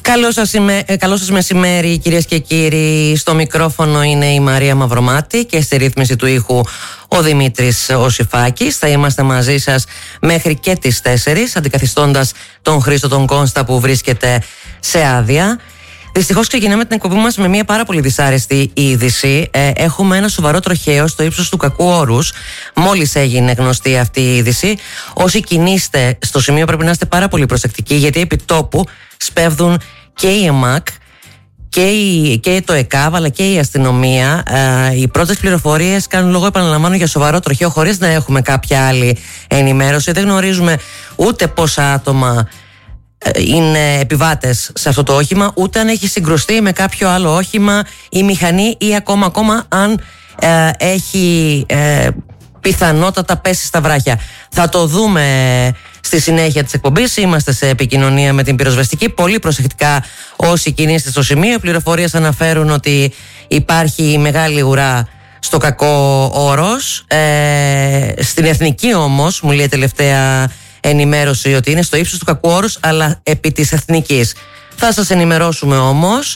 Καλό σας μεσημέρι, κυρίες και κύριοι. Στο μικρόφωνο είναι η Μαρία Μαυρομάτη και στη ρύθμιση του ήχου ο Δημήτρης Οσιφάκης. Θα είμαστε μαζί σας μέχρι και τις 4, αντικαθιστώντας τον Χρήστο τον Κόνστα που βρίσκεται σε άδεια. Δυστυχώς ξεκινάμε την εκπομπή μας με μια πάρα πολύ δυσάρεστη είδηση. Έχουμε ένα σοβαρό τροχαίο στο ύψος του Κακού Όρους. Μόλις έγινε γνωστή αυτή η είδηση. Όσοι κινείστε στο σημείο πρέπει να είστε πάρα πολύ προσεκτικοί, γιατί επί τόπου σπέβδουν και η ΕΜΑΚ και το ΕΚΑΒ αλλά και η αστυνομία. Οι πρώτες πληροφορίες κάνουν λόγο, επαναλαμβάνω, για σοβαρό τροχαίο, χωρίς να έχουμε κάποια άλλη ενημέρωση. Δεν γνωρίζουμε ούτε πόσα άτομα είναι επιβάτες σε αυτό το όχημα, ούτε αν έχει συγκρουστεί με κάποιο άλλο όχημα ή μηχανή, ή ακόμα αν έχει πιθανότατα πέσει στα βράχια. Θα το δούμε στη συνέχεια της εκπομπής. Είμαστε σε επικοινωνία με την πυροσβεστική. Πολύ προσεκτικά όσοι κινείστε στο σημείο. Οι πληροφορίες αναφέρουν ότι υπάρχει μεγάλη ουρά στο Κακό Όρος. Στην Εθνική όμως μου λέει τελευταία ενημέρωση ότι είναι στο ύψος του Κακού Όρους, αλλά επί της Εθνικής. Θα σας ενημερώσουμε όμως.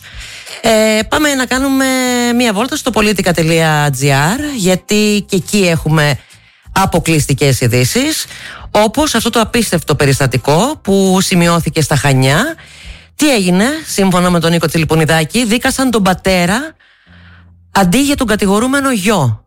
Πάμε να κάνουμε μία βόλτα στο politica.gr, γιατί και εκεί έχουμε αποκλειστικές ειδήσεις, όπως αυτό το απίστευτο περιστατικό που σημειώθηκε στα Χανιά. Τι έγινε? Σύμφωνα με τον Νίκο Τσιλιπονιδάκη, δίκασαν τον πατέρα αντί για τον κατηγορούμενο γιο.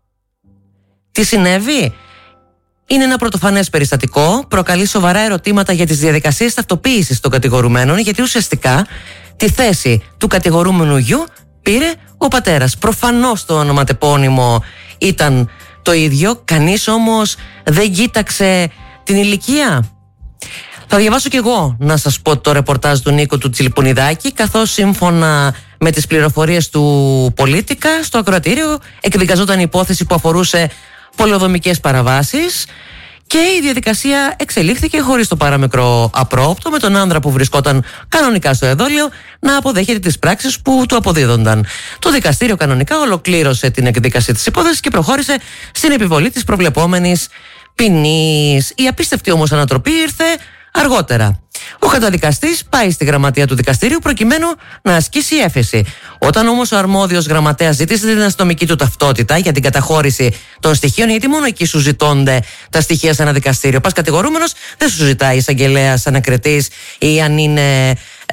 Τι συνέβη? Είναι ένα πρωτοφανές περιστατικό, προκαλεί σοβαρά ερωτήματα για τις διαδικασίες ταυτοποίησης των κατηγορουμένων, γιατί ουσιαστικά τη θέση του κατηγορούμενου γιου πήρε ο πατέρας. Προφανώς το ονοματεπώνυμο ήταν το ίδιο, κανείς όμως δεν κοίταξε την ηλικία. Θα διαβάσω κι εγώ να σας πω το ρεπορτάζ του Νίκου του Τσιλιπονιδάκη, καθώς σύμφωνα με τις πληροφορίες του Πολίτικα, στο ακροατήριο εκδικαζόταν η υπόθεση που αφορούσε πολεοδομικές παραβάσεις και η διαδικασία εξελίχθηκε χωρίς το παραμικρό απρόοπτο, με τον άνδρα που βρισκόταν κανονικά στο εδόλιο να αποδέχεται τις πράξεις που του αποδίδονταν. Το δικαστήριο κανονικά ολοκλήρωσε την εκδίκαση της υπόθεσης και προχώρησε στην επιβολή της προβλεπόμενης ποινής. Η απίστευτη όμως ανατροπή ήρθε αργότερα. Ο καταδικαστής πάει στη γραμματεία του δικαστηρίου προκειμένου να ασκήσει έφεση. Όταν όμως ο αρμόδιος γραμματέας ζήτησε την αστυνομική του ταυτότητα για την καταχώρηση των στοιχείων, γιατί μόνο εκεί σου ζητώνται τα στοιχεία σε ένα δικαστήριο. Πας κατηγορούμενος, δεν σου ζητάει εισαγγελέας, ανακριτής, ή αν είναι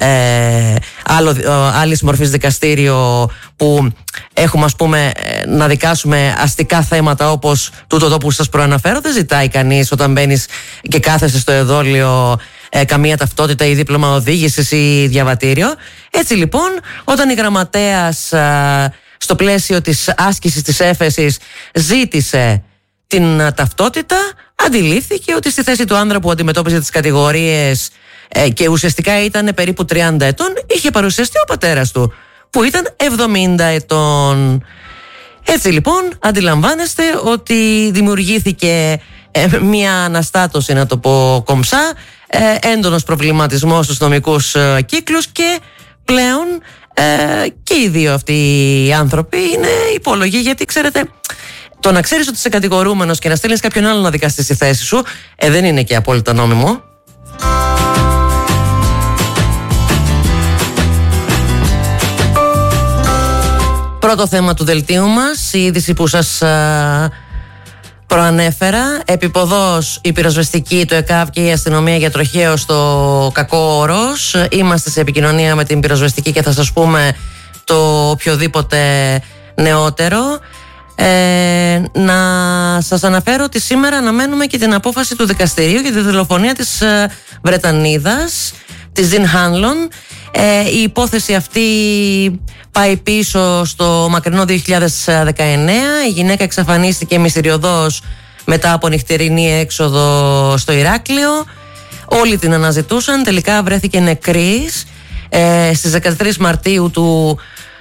άλλης μορφής δικαστήριο που έχουμε, ας πούμε, να δικάσουμε αστικά θέματα όπως τούτο εδώ που σας προαναφέρω. Δεν ζητάει κανείς όταν μπαίνεις και κάθεσαι στο εδόλιο καμία ταυτότητα ή δίπλωμα οδήγησης ή διαβατήριο. Έτσι λοιπόν, όταν η γραμματέας στο πλαίσιο της άσκησης της έφεσης ζήτησε την ταυτότητα, αντιλήφθηκε ότι στη θέση του άνδρα που αντιμετώπιζε τις κατηγορίες και ουσιαστικά ήταν περίπου 30 ετών, είχε παρουσιαστεί ο πατέρας του, που ήταν 70 ετών. Έτσι λοιπόν, αντιλαμβάνεστε ότι δημιουργήθηκε μια αναστάτωση, να το πω κομψά, έντονος προβληματισμός στους νομικούς κύκλους, και πλέον και οι δύο αυτοί οι άνθρωποι είναι υπόλογοι, γιατί ξέρετε, το να ξέρεις ότι είσαι κατηγορούμενος και να στέλνεις κάποιον άλλο να δικαστεί στη θέση σου δεν είναι και απόλυτα νόμιμο. Πρώτο θέμα του δελτίου μας, η είδηση που σας προανέφερα. Επιποδός η πυροσβεστική, το ΕΚΑΒ και η αστυνομία για τροχαίο στο Κακό Όρος. Είμαστε σε επικοινωνία με την πυροσβεστική και θα σας πούμε το οποιοδήποτε νεότερο. Να σας αναφέρω ότι σήμερα αναμένουμε και την απόφαση του δικαστηρίου για τη δολοφονία της Βρετανίδας, της Jean Hanlon. Η υπόθεση αυτή πάει πίσω στο μακρινό 2019. Η γυναίκα εξαφανίστηκε μυστηριωδώς μετά από νυχτερινή έξοδο στο Ηράκλειο. Όλοι την αναζητούσαν, τελικά βρέθηκε νεκρής στις 13 Μαρτίου του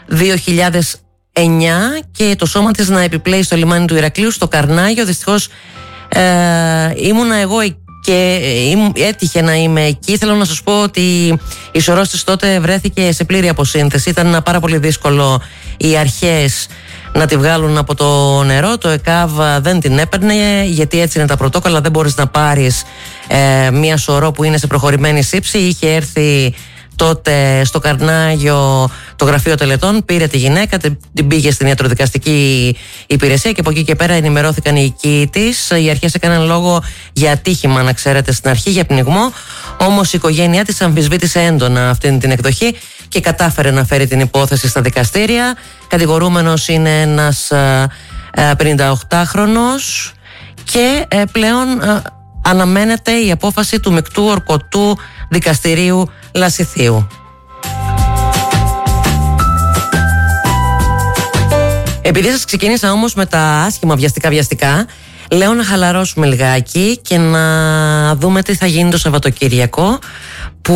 2009 και το σώμα της να επιπλέει στο λιμάνι του Ηρακλείου, στο Καρνάγιο. Δυστυχώς ήμουνα εγώ και έτυχε να είμαι εκεί. Θέλω να σας πω ότι η σωρός της τότε βρέθηκε σε πλήρη αποσύνθεση. Ήταν πάρα πολύ δύσκολο οι αρχές να τη βγάλουν από το νερό. Το ΕΚΑΒ δεν την έπαιρνε, γιατί έτσι είναι τα πρωτόκολλα. Δεν μπορείς να πάρεις μία σωρό που είναι σε προχωρημένη σύψη. Είχε έρθει τότε στο Καρνάγιο το γραφείο τελετών, πήρε τη γυναίκα, την πήγε στην ιατροδικαστική υπηρεσία και από εκεί και πέρα ενημερώθηκαν οι οικοί της. Οι αρχές έκαναν λόγο για ατύχημα, να ξέρετε, στην αρχή, για πνιγμό. Όμως η οικογένειά της αμφισβήτησε έντονα αυτή την εκδοχή και κατάφερε να φέρει την υπόθεση στα δικαστήρια. Κατηγορούμενος είναι ένας 58χρονος και πλέον αναμένεται η απόφαση του Μεικτού Ορκωτού Δικαστηρίου Λασιθίου. Επειδή σας ξεκίνησα όμως με τα άσχημα βιαστικά, λέω να χαλαρώσουμε λιγάκι και να δούμε τι θα γίνει το Σαββατοκύριακο, που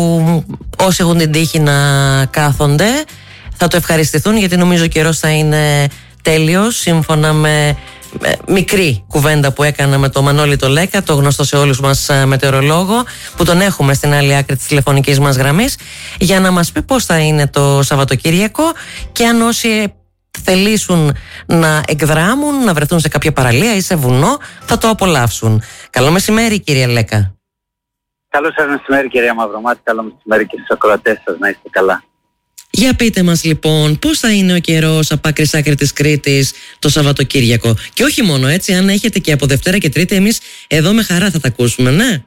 όσοι έχουν την τύχη να κάθονται θα το ευχαριστηθούν, γιατί νομίζω ο καιρός θα είναι τέλειος, σύμφωνα με μικρή κουβέντα που έκανα με τον Μανώλη το Λέκα, το γνωστό σε όλους μας μετεωρολόγο, που τον έχουμε στην άλλη άκρη της τηλεφωνικής μας γραμμής, για να μας πει πώς θα είναι το Σαββατοκύριακο και αν όσοι θελήσουν να εκδράμουν, να βρεθούν σε κάποια παραλία ή σε βουνό, θα το απολαύσουν. Καλό μεσημέρι, κύριε Λέκα. Καλό σας μεσημέρι, κυρία Μαυρομάτη. Καλό μεσημέρι και στους ακροατές σας. Να είστε καλά. Για πείτε μας λοιπόν, πώς θα είναι ο καιρός από άκρη σ' άκρη της Κρήτης το Σαββατοκύριακο? Και όχι μόνο έτσι, αν έχετε και από Δευτέρα και Τρίτη, εμείς εδώ με χαρά θα τα ακούσουμε, ναι.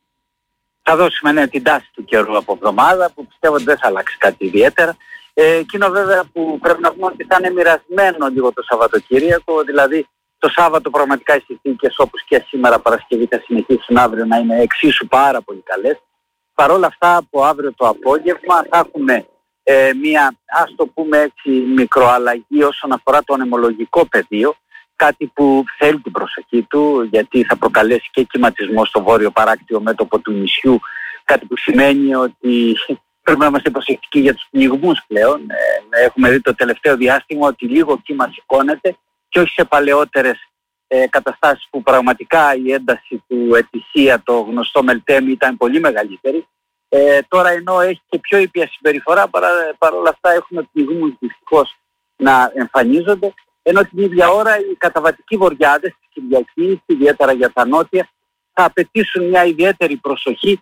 Θα δώσουμε την τάση του καιρού από εβδομάδα, που πιστεύω ότι δεν θα αλλάξει κάτι ιδιαίτερα. Εκείνο βέβαια που πρέπει να πούμε ότι θα είναι μοιρασμένο λίγο το Σαββατοκύριακο, δηλαδή το Σάββατο πραγματικά οι συνθήκες όπως και σήμερα Παρασκευή θα συνεχίσουν αύριο να είναι εξίσου πάρα πολύ καλές. Παρ' όλα αυτά από αύριο το απόγευμα θα έχουμε μία, ας το πούμε έτσι, μικροαλλαγή όσον αφορά το ανεμολογικό πεδίο, κάτι που θέλει την προσοχή του, γιατί θα προκαλέσει και κυματισμό στο βόρειο παράκτιο μέτωπο του νησιού, κάτι που σημαίνει ότι πρέπει να είμαστε προσεκτικοί για τους πνιγμούς πλέον. Έχουμε δει το τελευταίο διάστημα ότι λίγο κύμα σηκώνεται και όχι σε παλαιότερες καταστάσεις που πραγματικά η ένταση του ετησία, το γνωστό Μελτέμι, ήταν πολύ μεγαλύτερη. Τώρα ενώ έχει και πιο ήπια συμπεριφορά, παρόλα αυτά έχουμε πνιγμούς δυστυχώς να εμφανίζονται, ενώ την ίδια ώρα οι καταβατικοί βοριάδες της Κυριακής, ιδιαίτερα για τα νότια, θα απαιτήσουν μια ιδιαίτερη προσοχή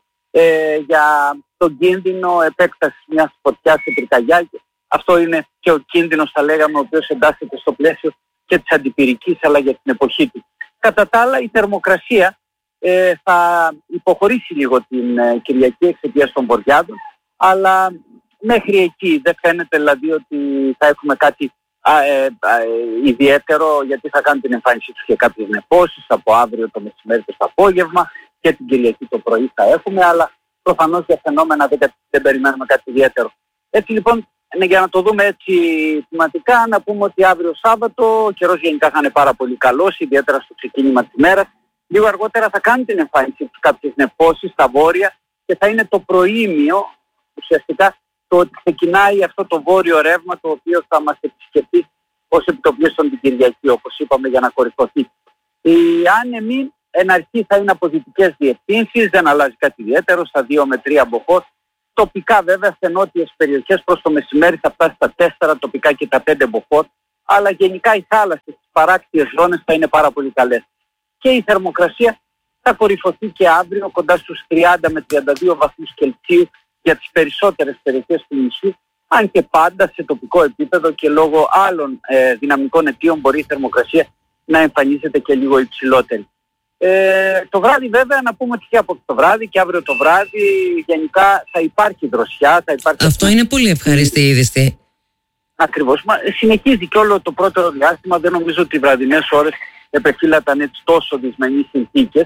για τον κίνδυνο επέκτασης μιας φωτιάς σε πυρκαγιά. Αυτό είναι και ο κίνδυνος, θα λέγαμε, ο οποίος εντάσσεται στο πλαίσιο και της αντιπυρικής, αλλά για την εποχή του. Κατά τα άλλα, η θερμοκρασία θα υποχωρήσει λίγο την Κυριακή εξαιτίας των βοριάδων, αλλά μέχρι εκεί δεν φαίνεται δηλαδή ότι θα έχουμε κάτι ιδιαίτερο, γιατί θα κάνουν την εμφάνισή τους και κάποιες νεπώσεις από αύριο το μεσημέρι και το απόγευμα, και την Κυριακή το πρωί θα έχουμε, αλλά προφανώς για φαινόμενα δεν περιμένουμε κάτι ιδιαίτερο. Έτσι λοιπόν, για να το δούμε έτσι θεματικά, να πούμε ότι αύριο Σάββατο ο καιρός γενικά θα είναι πάρα πολύ καλός, ιδιαίτερα στο ξεκίνημα της μέρας. Λίγο αργότερα θα κάνει την εμφάνιση τους κάποιες νεπώσεις στα βόρεια και θα είναι το προήμιο, ουσιαστικά, το ότι ξεκινάει αυτό το βόρειο ρεύμα, το οποίο θα μας επισκεφτεί ως επιτοπλίστων την Κυριακή, όπως είπαμε, για να κορυφωθεί. Οι άνεμοι εν αρχή θα είναι από δυτικές διευθύνσεις, δεν αλλάζει κάτι ιδιαίτερο, στα 2 με 3 μποφόρ. Τοπικά βέβαια σε νότιες περιοχές προς το μεσημέρι θα φτάσει στα 4, τοπικά και τα 5 μποφόρ, αλλά γενικά οι θάλασσες στις παράκτιες ζώνες θα είναι πάρα πολύ καλές. Και η θερμοκρασία θα κορυφωθεί και αύριο κοντά στους 30 με 32 βαθμούς Κελσίου για τις περισσότερες περιοχές του νησιού, αν και πάντα σε τοπικό επίπεδο και λόγω άλλων δυναμικών αιτίων μπορεί η θερμοκρασία να εμφανίζεται και λίγο υψηλότερη. Το βράδυ βέβαια, να πούμε ότι και από το βράδυ και αύριο το βράδυ γενικά θα υπάρχει δροσιά. Θα υπάρχει. Αυτό είναι πολύ ευχαριστή είδηση. Ακριβώς. Συνεχίζει και όλο το πρώτο διάστημα. Δεν νομίζω ότι οι βραδινές ώρες επεφύλαταν έτσι τόσο δυσμενείς συνθήκες.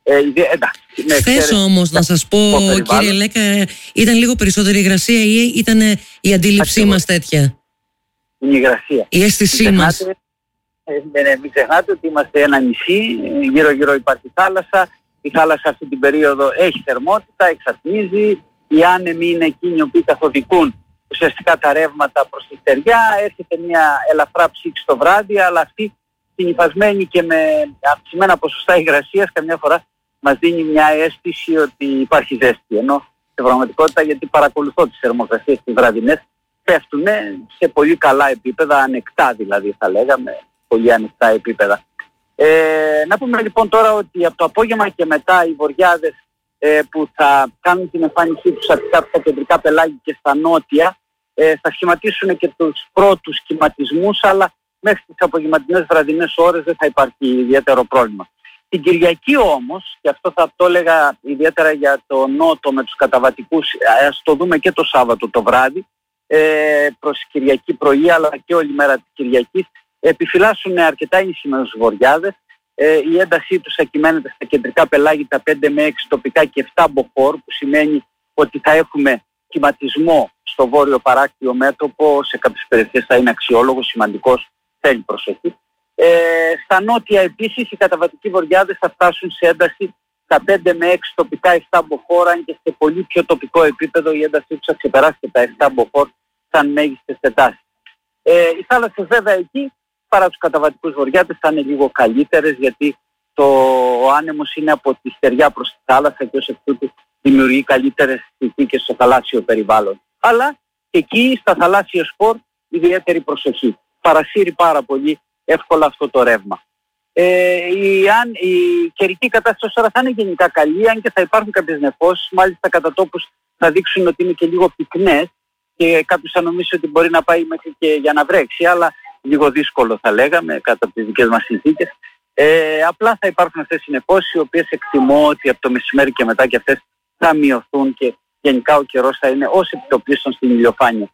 Χθες όμως να σας πω, κύριε Λέκα, ήταν λίγο περισσότερη υγρασία ή ήταν η αντίληψή μας τέτοια? Η υγρασία. Η αίσθησή μας. Μην ξεχνάτε ότι είμαστε ένα νησί, γύρω-γύρω υπάρχει θάλασσα. Η θάλασσα αυτή την περίοδο έχει θερμότητα, εξατμίζει. Οι άνεμοι είναι εκείνοι οι οποίοι καθοδικούν ουσιαστικά τα ρεύματα προς τη στεριά. Έρχεται μια ελαφρά ψήξη το βράδυ, αλλά αυτή συνυφασμένη και με αυξημένα ποσοστά υγρασίας καμιά φορά μας δίνει μια αίσθηση ότι υπάρχει ζέστη. Ενώ σε πραγματικότητα, γιατί παρακολουθώ τις θερμοκρασίες τις βραδινές, πέφτουν σε πολύ καλά επίπεδα, ανεκτά δηλαδή θα λέγαμε, πολύ ανεκτά επίπεδα. Να πούμε λοιπόν τώρα ότι από το απόγευμα και μετά οι βοριάδες που θα κάνουν την εμφάνισή τους στα κεντρικά πελάγια και στα νότια, θα σχηματίσουν και τους πρώτους κυματισμούς, αλλά μέχρι τις απογευματινές βραδινές ώρες δεν θα υπάρχει ιδιαίτερο πρόβλημα. Την Κυριακή όμως, και αυτό θα το έλεγα ιδιαίτερα για το νότο με τους καταβατικούς, ας το δούμε και το Σάββατο το βράδυ, προς Κυριακή πρωί αλλά και όλη μέρα της Κυριακής, επιφυλάσσουν αρκετά ήσυχους βοριάδες. Η έντασή τους θα κυμαίνεται στα κεντρικά πελάγια τα 5 με 6 τοπικά και 7 μποφόρ, που σημαίνει ότι θα έχουμε κυματισμό στο βόρειο παράκτιο μέτωπο, σε κάποιες περιοχές θα είναι αξιόλογος, σημαντικός, θέλει προσοχή. Στα νότια επίσης οι καταβατικοί βοριάδες θα φτάσουν σε ένταση στα 5 με 6 τοπικά 7 μποφόρ, αν και σε πολύ πιο τοπικό επίπεδο η έντασή τους θα ξεπεράσει και τα 7 μποφόρ σαν μέγιστες εντάσεις. Οι θάλασσες βέβαια εκεί, παρά τους καταβατικούς βοριάδες, θα είναι λίγο καλύτερες, γιατί ο άνεμος είναι από τη στεριά προς τη θάλασσα και ως εκ τούτου δημιουργεί καλύτερες συνθήκες στο θαλάσσιο περιβάλλον. Αλλά εκεί στα θαλάσσια σπορ ιδιαίτερη προσοχή. Παρασύρει πάρα πολύ εύκολα αυτό το ρεύμα. Η καιρική κατάσταση τώρα θα είναι γενικά καλή, αν και θα υπάρχουν κάποιες νεφώσεις, μάλιστα κατά τόπους θα δείξουν ότι είναι και λίγο πυκνές και κάποιος θα νομίσει ότι μπορεί να πάει μέχρι και για να βρέξει, αλλά λίγο δύσκολο θα λέγαμε κατά τις δικές μας συνθήκες. Απλά θα υπάρχουν αυτές οι νεφώσεις, οι οποίες εκτιμώ ότι από το μεσημέρι και μετά και αυτές θα μειωθούν και γενικά ο καιρός θα είναι ως επιτοπλίστων στην ηλιοφάνεια.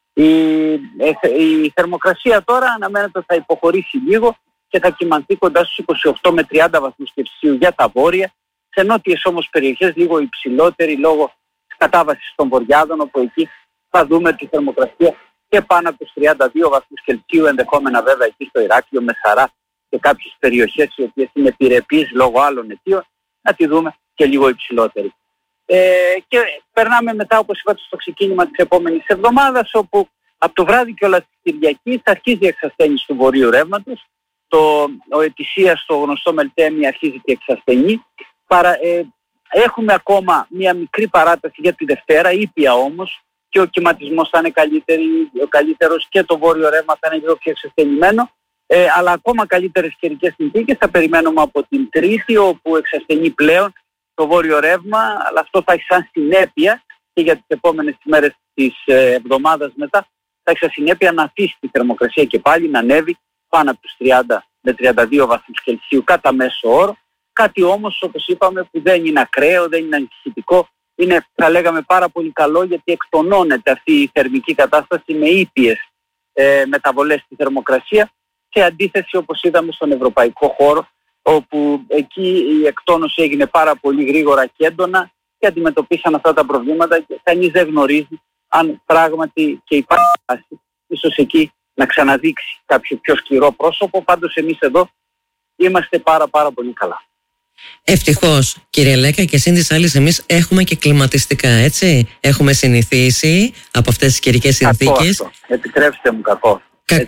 Η θερμοκρασία τώρα αναμένεται ότι θα υποχωρήσει λίγο και θα κυμανθεί κοντά στους 28 με 30 βαθμούς Κελσίου για τα βόρεια. Σε νότιες όμως περιοχές λίγο υψηλότερη λόγω της κατάβασης των βοριάδων, όπου εκεί θα δούμε τη θερμοκρασία και πάνω από τους 32 βαθμούς Κελσίου, ενδεχόμενα βέβαια εκεί στο Ηράκλειο, Μεσαρά και κάποιες περιοχές οι οποίες είναι επιρρεπείς λόγω άλλων αιτίων, να τη δούμε και λίγο υψηλότερη. Και περνάμε μετά, όπως είπατε, στο ξεκίνημα της επόμενης εβδομάδας, όπου από το βράδυ κιόλας της Κυριακής θα αρχίζει η εξασθένιση του βορείου ρεύματος. Ο ετησίας στο γνωστό Μελτέμι αρχίζει και εξασθενεί. Έχουμε ακόμα μια μικρή παράταση για τη Δευτέρα, ήπια όμως, και ο κυματισμός θα είναι καλύτερος και το βόρειο ρεύμα θα είναι λίγο πιο εξασθενημένο. Αλλά ακόμα καλύτερες καιρικές συνθήκες θα περιμένουμε από την Τρίτη, όπου εξασθενεί πλέον το βόρειο ρεύμα, αλλά αυτό θα έχει σαν συνέπεια και για τις επόμενες ημέρες της εβδομάδας μετά, θα έχει σαν συνέπεια να αφήσει τη θερμοκρασία και πάλι να ανέβει πάνω από τους 30 με 32 βαθμούς Κελσίου κατά μέσο όρο. Κάτι όμως, όπως είπαμε, που δεν είναι ακραίο, δεν είναι ανησυχητικό, είναι, θα λέγαμε, πάρα πολύ καλό, γιατί εκτονώνεται αυτή η θερμική κατάσταση με ήπιες μεταβολές στη θερμοκρασία, σε αντίθεση όπως είδαμε στον ευρωπαϊκό χώρο, όπου εκεί η εκτόνωση έγινε πάρα πολύ γρήγορα και έντονα και αντιμετωπίσαν αυτά τα προβλήματα και κανείς δεν γνωρίζει αν πράγματι και υπάρχει τάση ίσως εκεί να ξαναδείξει κάποιο πιο σκληρό πρόσωπο. Πάντως εμείς εδώ είμαστε πάρα πολύ καλά. Ευτυχώς, κύριε Λέκα, και σύν της άλλης εμείς έχουμε και κλιματιστικά, έτσι. Έχουμε συνηθίσει από αυτές τις καιρικές συνθήκες. Επιτρέψτε μου, κακό.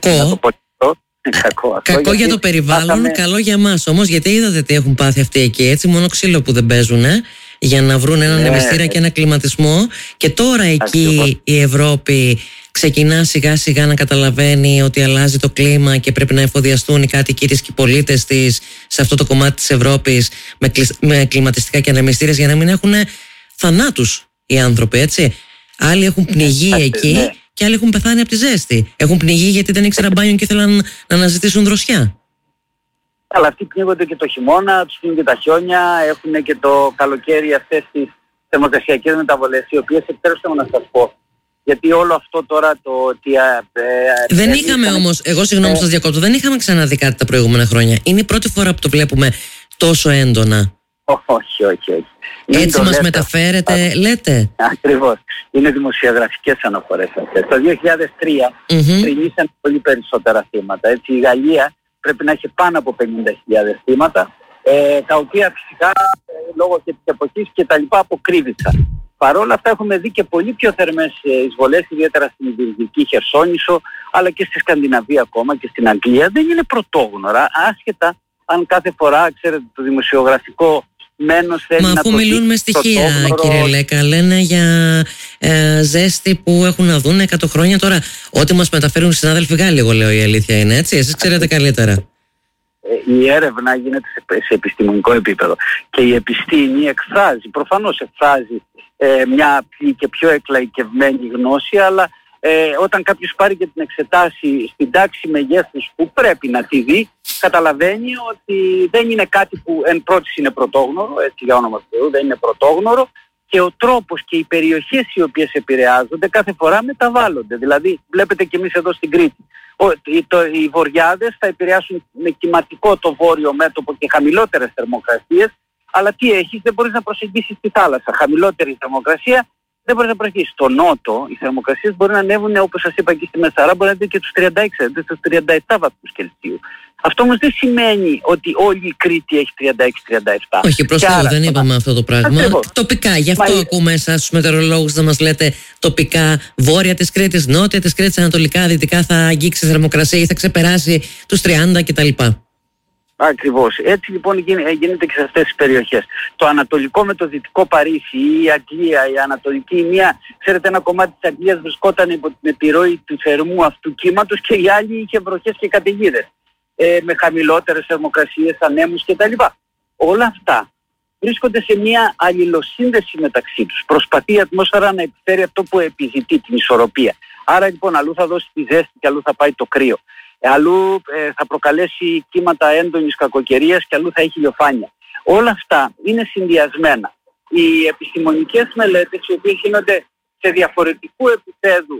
Κακό για το περιβάλλον, καλό για εμάς όμως, γιατί είδατε τι έχουν πάθει αυτοί εκεί, έτσι, μόνο ξύλο που δεν παίζουν για να βρουν έναν νεμιστήρα και ένα κλιματισμό. Και τώρα εκεί η Ευρώπη ξεκινά σιγά σιγά να καταλαβαίνει ότι αλλάζει το κλίμα και πρέπει να εφοδιαστούν οι κάτοικοι της και οι πολίτες της σε αυτό το κομμάτι της Ευρώπης με κλιματιστικά και ανεμιστήρες, για να μην έχουν θανάτους οι άνθρωποι, έτσι. Άλλοι έχουν πνιγεί εκεί και άλλοι έχουν πεθάνει από τη ζέστη. Έχουν πνιγεί γιατί δεν ήξεραν μπάνιο και ήθελαν να αναζητήσουν δροσιά. Αλλά αυτοί πνίγονται και το χειμώνα, τους πνίγουν και τα χιόνια, έχουν και το καλοκαίρι αυτές τις θερμοκρασιακές μεταβολές, οι οποίες, επιτρέψτε μου να σας πω, γιατί όλο αυτό τώρα το ότι... δεν είχαμε όμως, εγώ συγγνώμη σας διακόπτω, δεν είχαμε ξαναδεί κάτι τα προηγούμενα χρόνια. Είναι η πρώτη φορά που το βλέπουμε τόσο έντονα. Όχι. Έτσι μας μεταφέρετε, λέτε. Ακριβώς. Είναι δημοσιογραφικές αναφορές αυτές. Το 2003 πρινήσαν πολύ περισσότερα θύματα. Έτσι, η Γαλλία πρέπει να έχει πάνω από 50.000 θύματα, τα οποία φυσικά λόγω και της εποχής και τα λοιπά αποκρύβησαν. Παρ' όλα αυτά έχουμε δει και πολύ πιο θερμές εισβολές, ιδιαίτερα στην Ιβηρική Χερσόνησο, αλλά και στη Σκανδιναβία ακόμα και στην Αγγλία. Δεν είναι πρωτόγνωρα, άσχετα αν κάθε φορά, ξέρετε, το δημοσιογραφικό μένος θέλει να το... Μα αφού μιλούν με στοιχεία, κύριε Λέκα, λένε για ζέστη που έχουν να δουν 100 χρόνια τώρα. Ό,τι μας μεταφέρουν οι συνάδελφοι Γάλλοι, εγώ λέω, η αλήθεια είναι, έτσι. Εσείς ξέρετε καλύτερα. η έρευνα γίνεται σε επιστημονικό επίπεδο και η επιστήμη προφανώς εκφράζει μια και πιο εκλαϊκευμένη γνώση, αλλά όταν κάποιος πάρει και την εξετάσει στην τάξη μεγέθους που πρέπει να τη δει, καταλαβαίνει ότι δεν είναι κάτι που εν πρώτης είναι πρωτόγνωρο, έτσι για όνομα του Θεού, δεν είναι πρωτόγνωρο, και ο τρόπος και οι περιοχές οι οποίες επηρεάζονται κάθε φορά μεταβάλλονται. Δηλαδή βλέπετε και εμείς εδώ στην Κρήτη, οι βορειάδες θα επηρεάσουν με κυματικό το βόρειο μέτωπο και χαμηλότερες θερμοκρασίες, αλλά τι έχεις, δεν μπορείς να προσεγγίσεις τη θάλασσα. Χαμηλότερη θερμοκρασία δεν μπορείς να προσεγγίσεις. Στο νότο οι θερμοκρασίες μπορεί να ανέβουν, όπως σας είπα και στη Μεσαρά, μπορεί να είναι και τους 36, τους 37 βαθμούς Κελσίου. Αυτό όμως δεν σημαίνει ότι όλη η Κρήτη έχει 36-37. Όχι, προς Θεού, δεν είπαμε αυτό το πράγμα. Ακριβώς. Τοπικά, γι' αυτό ακούμε εσάς τους μετεωρολόγους να μας λέτε τοπικά, βόρεια της Κρήτης, νότια της Κρήτης, ανατολικά, δυτικά θα αγγίξει θερμοκρασία ή θα ξεπεράσει τους 30 κτλ. Ακριβώς. Έτσι λοιπόν γίνεται και σε αυτές τις περιοχές. Το ανατολικό με το δυτικό Παρίσι, η Αγγλία, η ανατολική, ξέρετε, ένα κομμάτι της Αγγλίας βρισκόταν υπό την επιρροή του θερμού αυτού κύματος και η άλλη είχε βροχές και καταιγίδες. Με χαμηλότερες θερμοκρασίες, ανέμους κτλ. Όλα αυτά βρίσκονται σε μια αλληλοσύνδεση μεταξύ τους. Προσπαθεί η ατμόσφαιρα να επιφέρει αυτό που επιζητεί, την ισορροπία. Άρα λοιπόν αλλού θα δώσει τη ζέστη και αλλού θα πάει το κρύο. Αλλού θα προκαλέσει κύματα έντονης κακοκαιρίας και αλλού θα έχει ηλιοφάνεια. Όλα αυτά είναι συνδυασμένα. Οι επιστημονικές μελέτες, οι οποίες γίνονται σε διαφορετικού επίπεδου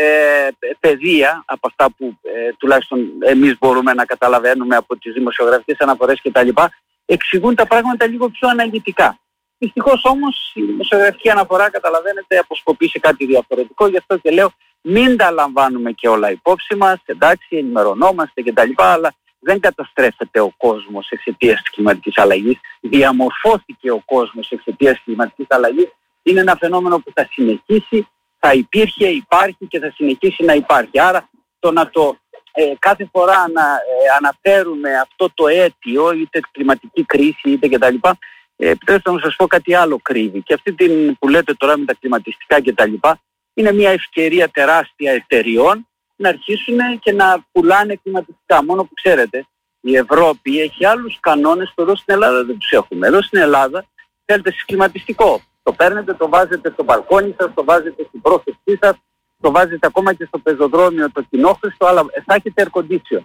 πεδία από αυτά που τουλάχιστον εμείς μπορούμε να καταλαβαίνουμε από τις δημοσιογραφικές αναφορές κτλ., εξηγούν τα πράγματα λίγο πιο αναλυτικά. Δυστυχώς όμως η δημοσιογραφική αναφορά, καταλαβαίνετε, αποσκοπεί σε κάτι διαφορετικό, γι' αυτό και λέω μην τα λαμβάνουμε και όλα υπόψη μας, εντάξει, ενημερωνόμαστε κτλ., αλλά δεν καταστρέφεται ο κόσμος εξαιτίας της κλιματικής αλλαγής, διαμορφώθηκε ο κόσμος εξαιτίας της κλιματικής αλλαγής, είναι ένα φαινόμενο που θα συνεχίσει, θα υπήρχε, υπάρχει και θα συνεχίσει να υπάρχει. Άρα το να κάθε φορά να αναφέρουμε αυτό το αίτιο, είτε κλιματική κρίση είτε κτλ., επιτρέψτε να σας πω κάτι άλλο κρύβει. Και αυτή την που λέτε τώρα με τα κλιματιστικά κτλ., είναι μια ευκαιρία τεράστια εταιριών να αρχίσουν και να πουλάνε κλιματιστικά. Μόνο που ξέρετε, η Ευρώπη έχει άλλους κανόνες που εδώ στην Ελλάδα δεν τους έχουμε. Εδώ στην Ελλάδα θέλετε συσκλιματιστικό. Το παίρνετε, το βάζετε στο μπαλκόνι σας, το βάζετε στην πρόθεσή σας, το βάζετε ακόμα και στο πεζοδρόμιο το κοινόχρηστο, αλλά θα έχετε air condition.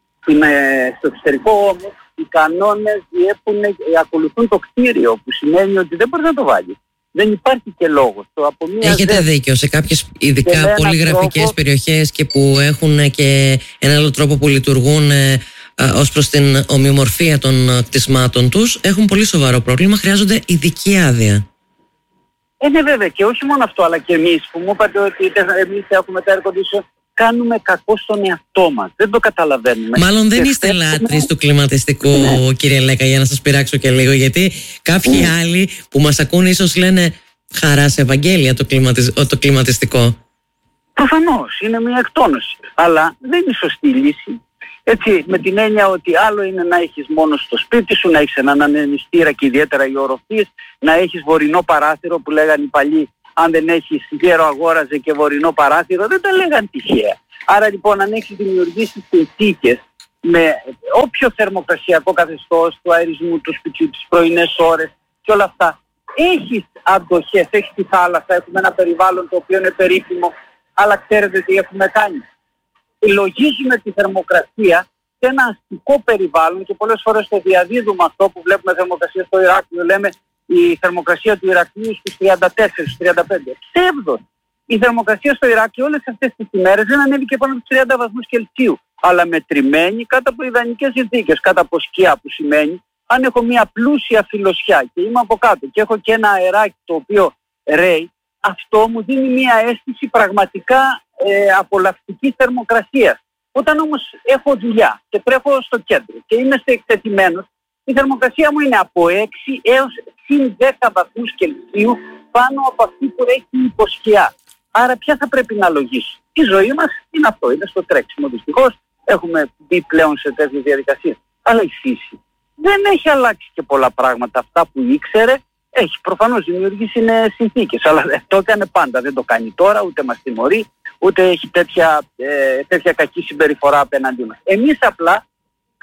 Στο εξωτερικό όμως οι κανόνες ακολουθούν το κτίριο, που σημαίνει ότι δεν μπορεί να το βάλει. Δεν υπάρχει και λόγος. Έχετε δίκιο. Σε κάποιες ειδικά πολυγραφικές περιοχές και που έχουν και ένα άλλο τρόπο που λειτουργούν ως προς την ομοιομορφία των κτισμάτων τους, έχουν πολύ σοβαρό πρόβλημα, χρειάζονται ειδική άδεια. Ναι, βέβαια, και όχι μόνο αυτό, αλλά και εμείς που μου είπατε ότι εμείς έχουμε τα air condition, κάνουμε κακό στον εαυτό μας. Δεν το καταλαβαίνουμε. Μάλλον δεν είστε λάτρεις του κλιματιστικού, κύριε Λέκα, για να σας πειράξω και λίγο, γιατί κάποιοι άλλοι που μας ακούν ίσως λένε χαρά σε Ευαγγέλια το κλιματιστικό. Προφανώς, είναι μια εκτόνωση, αλλά δεν είναι σωστή λύση. Έτσι, με την έννοια ότι άλλο είναι να έχεις μόνο στο σπίτι σου, να έχεις έναν ανεμιστήρα και ιδιαίτερα οι οροφίες, να έχεις βορεινό παράθυρο που λέγανε οι παλιοί, αν δεν έχεις γέρο αγόραζε και βορεινό παράθυρο, δεν τα λέγανε τυχαία. Άρα λοιπόν αν έχεις δημιουργήσει συνθήκες με όποιο θερμοκρασιακό καθεστώς του αερισμού του σπιτιού, τις πρωινές ώρες και όλα αυτά, έχεις αντοχές, έχεις τη θάλασσα, έχουμε ένα περιβάλλον το οποίο είναι περίφημο, αλλά ξέρετε τι έχουμε κάνει. Λογίζουμε τη θερμοκρασία σε ένα αστικό περιβάλλον και πολλές φορές το διαδίδουμε αυτό που βλέπουμε θερμοκρασία στο Ηράκλειο, λέμε η θερμοκρασία του Ηρακλείου στους 34, στους 35. Ψεύδος! Η θερμοκρασία στο Ηράκλειο όλες αυτές τις ημέρες δεν ανέβηκε πάνω από 30 βαθμούς Κελσίου, αλλά μετρημένη κάτω από ιδανικές συνθήκες, κάτω από σκιά, που σημαίνει αν έχω μια πλούσια φιλοσιά και είμαι από κάτω και έχω και ένα αεράκι το οποίο ρέει, αυτό μου δίνει μια αίσθηση πραγματικά απολαυστικής θερμοκρασίας. Όταν όμως έχω δουλειά και τρέχω στο κέντρο και είμαι εκτεθειμένος, η θερμοκρασία μου είναι από 6 έως συν 10 βαθμούς Κελσίου πάνω από αυτή που έχει υποσκιά. Άρα ποια θα πρέπει να λογίσει? Η ζωή μας είναι αυτό, είναι στο τρέξιμο. Δυστυχώς έχουμε μπει πλέον σε τέτοιες διαδικασίες. Αλλά η φύση δεν έχει αλλάξει και πολλά πράγματα. Αυτά που ήξερε έχει προφανώς δημιουργήσει νέες συνθήκες. Αλλά το έκανε πάντα, δεν το κάνει τώρα, ούτε μας τιμωρεί, ούτε έχει τέτοια κακή συμπεριφορά απέναντί μας. Εμείς απλά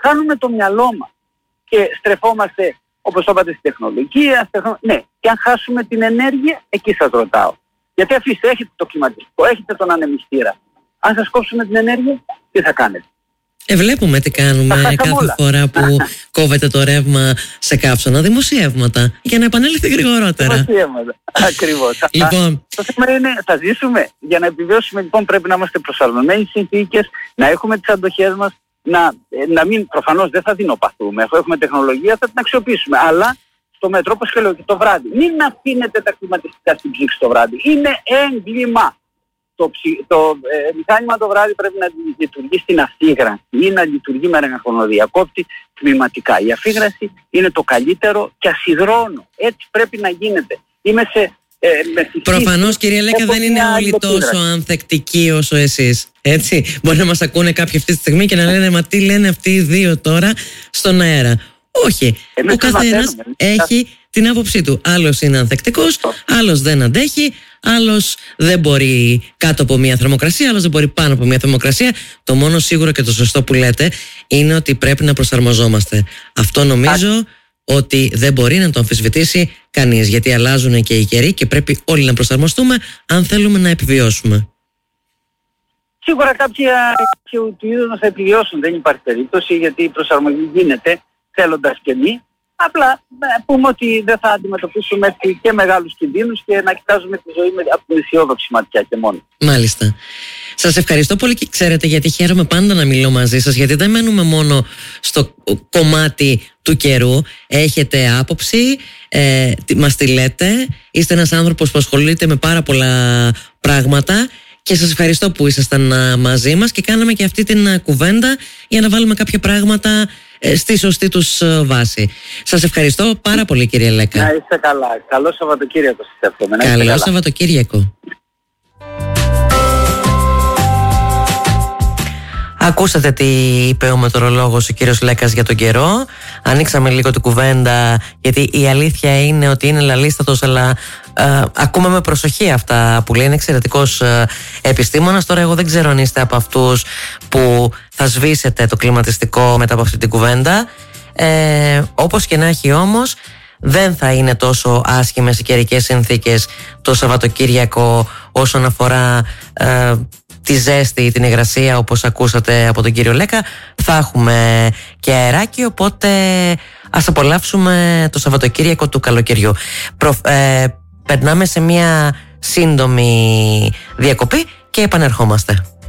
χάνουμε το μυαλό μας και στρεφόμαστε, όπως το είπατε, στη τεχνολογία. Ναι, και αν χάσουμε την ενέργεια, εκεί σας ρωτάω. Γιατί αφήστε, έχετε το κλιματιστικό, έχετε τον ανεμιστήρα. Αν σας κόψουμε την ενέργεια, τι θα κάνετε? Βλέπουμε τι κάνουμε κάθε φορά που κόβεται το ρεύμα σε καύσωνα. Δημοσιεύματα για να επανέλθει γρηγορότερα. Δημοσιεύματα, ακριβώς. Λοιπόν, το θέμα είναι, θα ζήσουμε. Για να επιβιώσουμε, λοιπόν, πρέπει να είμαστε προσαρμοσμένοι στις συνθήκες, να έχουμε τις αντοχές μας, να μην, προφανώς δεν θα δεινοπαθούμε. Αφού έχουμε τεχνολογία θα την αξιοποιήσουμε. Αλλά στο μέτρο, όπως και λέω και το βράδυ, μην αφήνετε τα κλιματιστικά στην ψήξη το βράδυ. Είναι έγκλημα. Το μηχάνημα το βράδυ πρέπει να λειτουργεί στην αφήγραση ή να λειτουργεί με ρεγχονοδιακόπτη τμηματικά. Η αφήγραση είναι το καλύτερο και ασυδρώνω. Έτσι πρέπει να γίνεται. Είμαι σε... Προφανώς, κυρία Λέκα, δεν είναι όλοι τόσο ανθεκτικοί όσο εσείς. Έτσι, μπορεί να μας ακούνε κάποιοι αυτή τη στιγμή και να λένε «Μα τι λένε αυτοί οι δύο τώρα στον αέρα». Όχι, ο καθένας έχει την άποψή του. Άλλος είναι ανθεκτικός, άλλος δεν αντέχει, άλλος δεν μπορεί κάτω από μια θερμοκρασία, άλλος δεν μπορεί πάνω από μια θερμοκρασία. Το μόνο σίγουρο και το σωστό που λέτε είναι ότι πρέπει να προσαρμοζόμαστε. Αυτό νομίζω ότι δεν μπορεί να το αμφισβητήσει κανείς, γιατί αλλάζουν και οι καιροί και πρέπει όλοι να προσαρμοστούμε αν θέλουμε να επιβιώσουμε. Σίγουρα κάποιοι του είδους θα επιβιώσουν, δεν υπάρχει περίπτωση, γιατί η προσαρμογή γίνεται θέλοντας και μη. Απλά πούμε ότι δεν θα αντιμετωπίσουμε και μεγάλους κινδύνους και να κοιτάζουμε τη ζωή από την αισιόδοξη ματιά και μόνο. Μάλιστα. Σας ευχαριστώ πολύ και ξέρετε, γιατί χαίρομαι πάντα να μιλώ μαζί σας, γιατί δεν μένουμε μόνο στο κομμάτι του καιρού. Έχετε άποψη, μας τη λέτε, είστε ένας άνθρωπος που ασχολείται με πάρα πολλά πράγματα και σας ευχαριστώ που ήσασταν μαζί μας και κάναμε και αυτή την κουβέντα για να βάλουμε κάποια πράγματα στη σωστή τους βάση. Σας ευχαριστώ πάρα πολύ, κύριε Λέκα. Να είστε καλά. Καλό Σαββατοκύριακο σας εύχομαι. Καλό Σαββατοκύριακο. Ακούσατε τι είπε ο μετεωρολόγος ο κύριος Λέκας για τον καιρό. Ανοίξαμε λίγο την κουβέντα, γιατί η αλήθεια είναι ότι είναι λαλίστατος, αλλά ακούμε με προσοχή αυτά που λέει. Είναι εξαιρετικός επιστήμονας. Τώρα εγώ δεν ξέρω αν είστε από αυτούς που θα σβήσετε το κλιματιστικό μετά από αυτή την κουβέντα. Όπως και να έχει όμως, δεν θα είναι τόσο άσχημες οι καιρικές συνθήκες το Σαββατοκύριακο όσον αφορά τη ζέστη, την υγρασία, όπως ακούσατε από τον κύριο Λέκα. Θα έχουμε και αεράκι, οπότε ας απολαύσουμε το Σαββατοκύριακο του καλοκαιριού. Περνάμε σε μια σύντομη διακοπή και επανερχόμαστε.